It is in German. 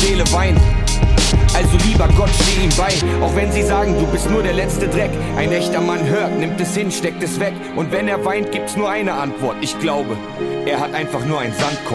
Seele weint. Also lieber Gott, steh ihm bei, auch wenn sie sagen, du bist nur der letzte Dreck. Ein echter Mann hört, nimmt es hin, steckt es weg. Und wenn er weint, gibt's nur eine Antwort. Ich glaube, er hat einfach nur ein Sandkorn.